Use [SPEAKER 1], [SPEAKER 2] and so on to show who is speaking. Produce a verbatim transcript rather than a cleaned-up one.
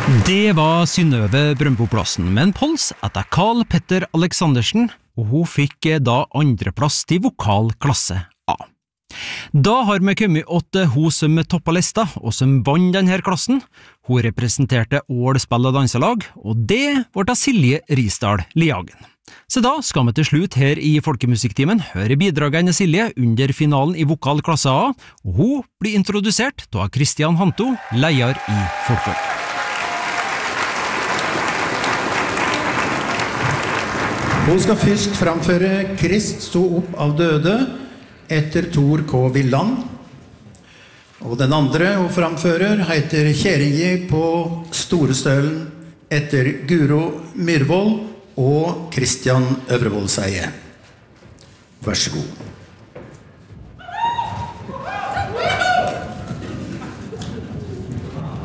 [SPEAKER 1] Det var Synnøve Brøndboplassen, men Pols etter Carl Petter Aleksandersen, og hun fikk da andreplass til vokal klasse A. Da har vi kommet åt hun som toppa lista, og som vann denne klassen. Hun representerte Ål spill- og danselag, og det var da Silje Risdal Liagen. Så da skal vi til slutt her i Folkemusikktimen høre bidragene Silje under finalen i vokal klasse A, og hun blir introdusert av Christian Hanto, leier i Folkvåg.
[SPEAKER 2] Hun skal først framføre Krist sto opp av døde etter Tor K. Villand. Og den andre hun framfører heter Kjeringi på Storestølen etter Guro Myrvold og Christian Øvrevoldseie. Vær så god.